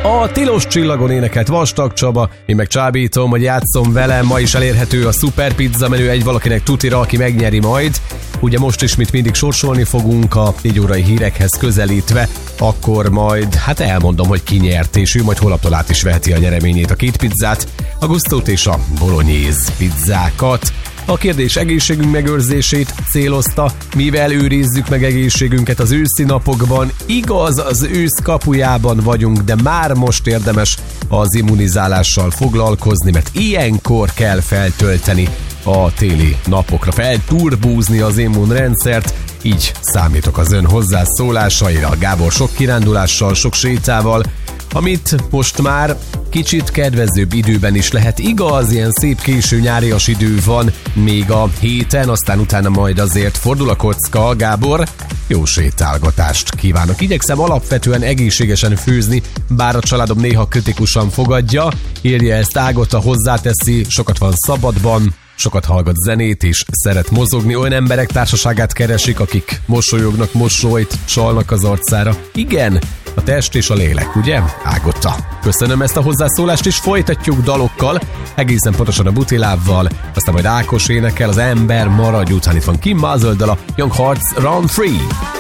A Tilos csillagon énekelt Vastag Csaba, én meg csábítom, hogy játszom velem, ma is elérhető a Super Pizza menü egy valakinek tutira, aki megnyeri majd. Ugye most is, mint mindig sorsolni fogunk a 4 órai hírekhez közelítve, akkor majd elmondom, hogy ki nyert, és ő majd holnaptól át is veheti a nyereményét, a 2 pizzát, a Gustót és a Bolognese pizzákat. A kérdés egészségünk megőrzését célozta, mivel őrizzük meg egészségünket az őszi napokban. Igaz, az ősz kapujában vagyunk, de már most érdemes az immunizálással foglalkozni, mert ilyenkor kell feltölteni a téli napokra, felturbúzni az immunrendszert. Így számítok az ön hozzászólásaira, Gábor sok kirándulással, sok sétával, amit most már kicsit kedvezőbb időben is lehet. Igaz, ilyen szép késő nyárias idő van még a héten, aztán utána majd azért fordul a kocka. Gábor, jó sétálgatást kívánok. Igyekszem alapvetően egészségesen főzni, bár a családom néha kritikusan fogadja. Írja ezt Ágota, hozzáteszi, sokat van szabadban, sokat hallgat zenét és szeret mozogni. Olyan emberek társaságát keresik, akik mosolyognak, mosolyt csalnak az arcára. Igen, a test és a lélek, ugye? Ágota. Köszönöm ezt a hozzászólást, és folytatjuk dalokkal, egészen pontosan a Butilávval, aztán majd Ákos énekel, az Ember maradj után. Itt van Kim Mazoldal, a Young Hearts Round 3.